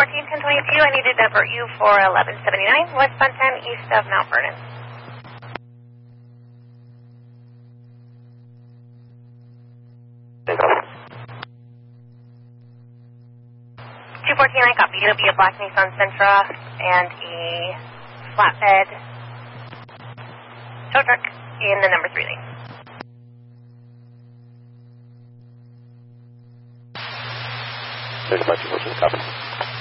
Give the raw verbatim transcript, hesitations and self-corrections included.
fourteen ten twenty-two, I need to divert you for eleven seventy-nine, westbound ten, east of Mount Vernon. two fourteen, I copy. It'll be a black Nissan Sentra and a flatbed tow truck in the number three lane. There's a bunch of copy.